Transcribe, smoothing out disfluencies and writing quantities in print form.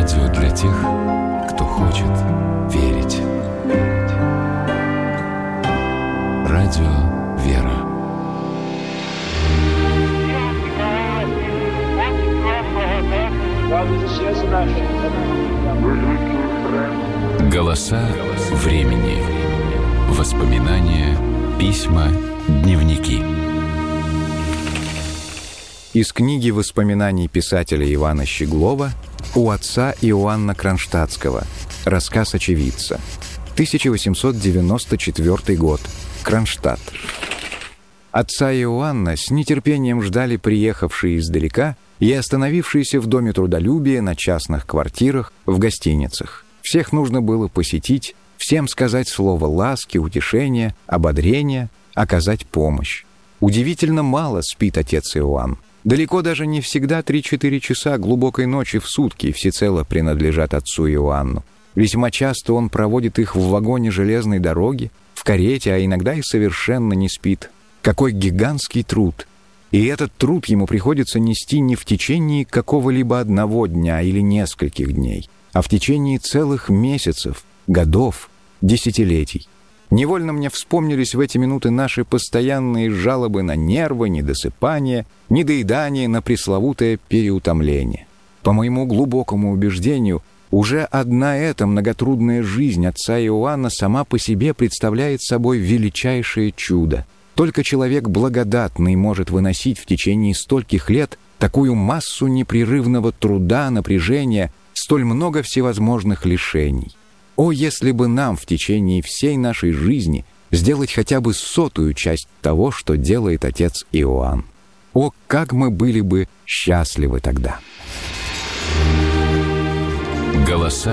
Радио для тех, кто хочет верить. Радио «Вера». Голоса времени. Воспоминания, письма, дневники. Из книги воспоминаний писателя Ивана Щеглова «У отца Иоанна Кронштадтского». Рассказ очевидца. 1894 год. Кронштадт. Отца Иоанна с нетерпением ждали приехавшие издалека и остановившиеся в Доме трудолюбия на частных квартирах, в гостиницах. Всех нужно было посетить, всем сказать слово ласки, утешения, ободрения, оказать помощь. Удивительно мало спит отец Иоанн. Далеко даже не всегда 3-4 часа глубокой ночи в сутки всецело принадлежат отцу Иоанну. Весьма часто он проводит их в вагоне железной дороги, в карете, а иногда и совершенно не спит. Какой гигантский труд! И этот труд ему приходится нести не в течение какого-либо одного дня или нескольких дней, а в течение целых месяцев, годов, десятилетий. Невольно мне вспомнились в эти минуты наши постоянные жалобы на нервы, недосыпание, недоедание, на пресловутое переутомление. По моему глубокому убеждению, уже одна эта многотрудная жизнь отца Иоанна сама по себе представляет собой величайшее чудо. Только человек благодатный может выносить в течение стольких лет такую массу непрерывного труда, напряжения, столь много всевозможных лишений. О, если бы нам в течение всей нашей жизни сделать хотя бы 100-ю часть того, что делает отец Иоанн! О, как мы были бы счастливы тогда! Голоса